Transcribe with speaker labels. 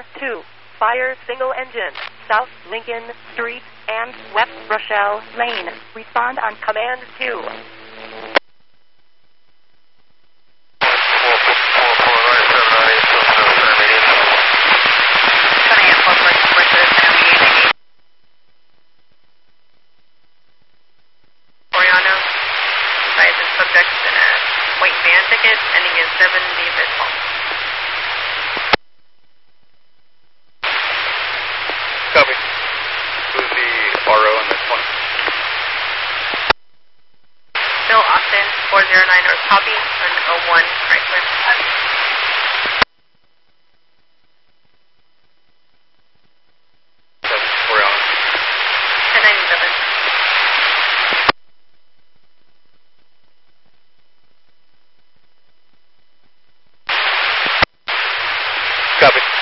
Speaker 1: 2. Fire single engine, South Lincoln Street and West Rochelle Lane. Respond on Command 2.
Speaker 2: Oriano, advise the subject in a white van ticket ending in 7 Davis Hall.
Speaker 3: Copy. Who's the RO on this one?
Speaker 2: Bill Austin, 409 North Copy, on 01 Chrysler.
Speaker 3: Oriana.
Speaker 2: 1097.
Speaker 3: Copy.